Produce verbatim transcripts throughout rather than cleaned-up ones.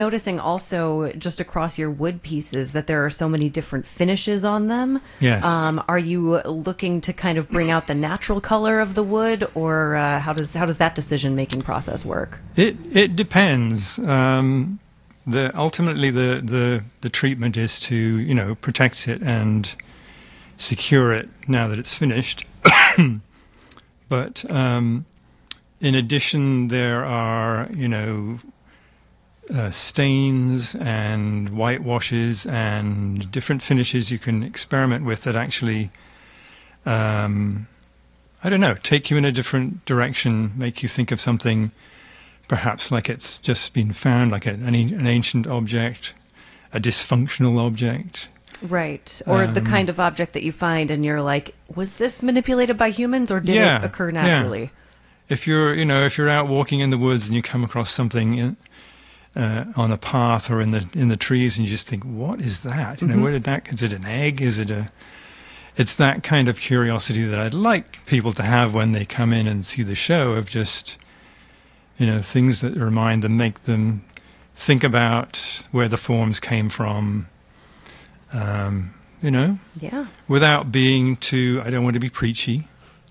Noticing also just across your wood pieces that there are so many different finishes on them. Yes. Um, are you looking to kind of bring out the natural color of the wood, or uh, how does how does that decision making process work? It it depends. Um, the ultimately the, the the treatment is to, you know, protect it and secure it now that it's finished. But um, in addition, there are, you know, Uh, stains and whitewashes and different finishes you can experiment with that actually, um, I don't know, take you in a different direction, make you think of something perhaps like it's just been found, like a, an, an ancient object, a dysfunctional object. Right. Or um, the kind of object that you find and you're like, was this manipulated by humans or did yeah, it occur naturally? Yeah. If you're, you know, if you're out walking in the woods and you come across something in, Uh, on a path or in the in the trees, and you just think, what is that? You know, Mm-hmm. where did that? Is it an egg? Is it a? It's that kind of curiosity that I'd like people to have when they come in and see the show. Of just, you know, things that remind them, make them think about where the forms came from. Um, you know, yeah, without being too. I don't want to be preachy.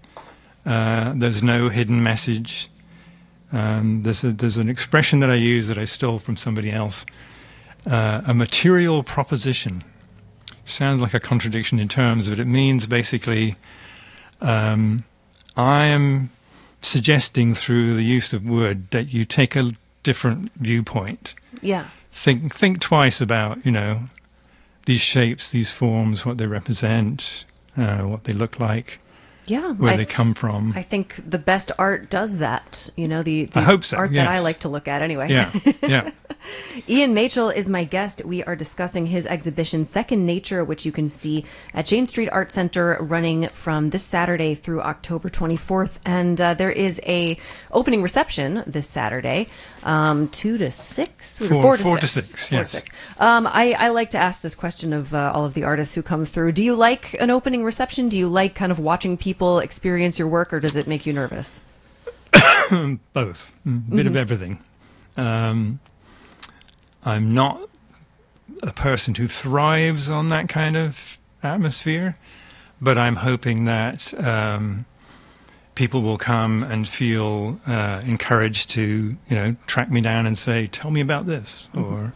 Uh, there's no hidden message. Um, there's, a, there's an expression that I use that I stole from somebody else, uh, a material proposition. Sounds like a contradiction in terms, but it means basically um, I am suggesting through the use of wood that you take a different viewpoint. Yeah. Think, think twice about, you know, these shapes, these forms, what they represent, uh, what they look like. Yeah, where I, they come from. I think the best art does that. You know, the, the I hope so, art yes. that I like to look at anyway. Yeah, yeah. Ian Machel is my guest. We are discussing his exhibition, Second Nature, which you can see at Jane Street Art Center, running from this Saturday through October twenty-fourth. And uh, there is a opening reception this Saturday, um, two to six, four, four to four six. To six four yes. to six. Um, I, I like to ask this question of uh, all of the artists who come through. Do you like an opening reception? Do you like kind of watching people experience your work, or does it make you nervous? Both. A bit mm-hmm. of everything. Um, I'm not a person who thrives on that kind of atmosphere, but I'm hoping that um, people will come and feel uh, encouraged to, you know, track me down and say, tell me about this. Mm-hmm. Or,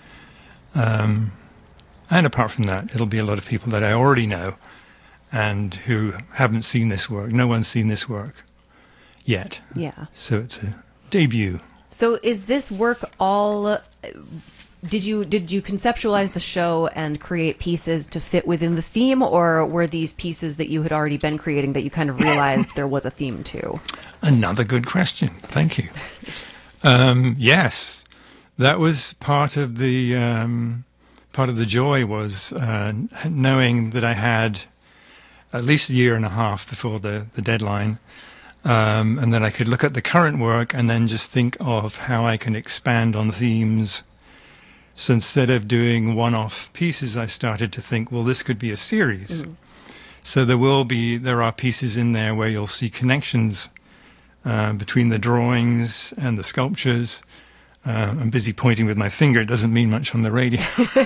um, and apart from that, it'll be a lot of people that I already know and who haven't seen this work. No one's seen this work yet. Yeah. So it's a debut. So is this work all... Did you did you conceptualize the show and create pieces to fit within the theme, or were these pieces that you had already been creating that you kind of realized there was a theme to? Another good question. Thank you. Um, yes, that was part of the um, part of the joy was uh, knowing that I had at least a year and a half before the the deadline, um, and that I could look at the current work and then just think of how I can expand on themes. So instead of doing one-off pieces, I started to think, well, this could be a series. Mm. So there will be, there are pieces in there where you'll see connections uh, between the drawings and the sculptures. Uh, I'm busy pointing with my finger. It doesn't mean much on the radio.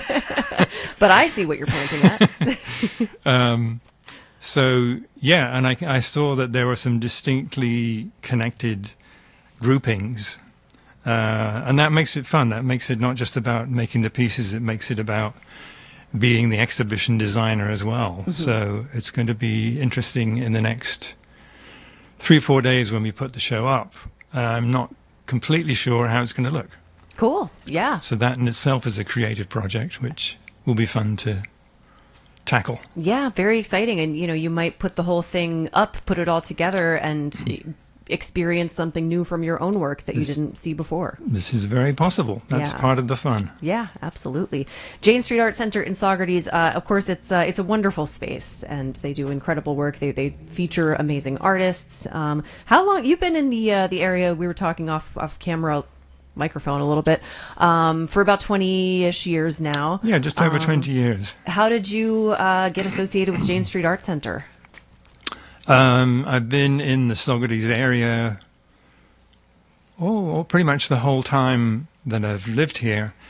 But I see what you're pointing at. um, so, yeah, and I, I saw that there were some distinctly connected groupings. Uh, and that makes it fun. That makes it not just about making the pieces, it makes it about being the exhibition designer as well. Mm-hmm. So it's going to be interesting in the next three or four days when we put the show up. Uh, I'm not completely sure how it's going to look. Cool, yeah. So that in itself is a creative project, which will be fun to tackle. Yeah, very exciting. And, you know, you might put the whole thing up, put it all together, and... Mm. experience something new from your own work that this, you didn't see before. This is very possible. That's yeah. part of the fun. Yeah, absolutely. Jane Street Art Center in Saugerties, uh, of course, it's uh, it's a wonderful space, and they do incredible work. They they feature amazing artists. Um, how long you've been in the uh, the area? We were talking off off camera. Microphone a little bit um, for about twenty-ish years now. Yeah, just over um, twenty years. How did you uh, get associated with Jane Street Art Center? Um, I've been in the Saugerties area Oh, pretty much the whole time that I've lived here.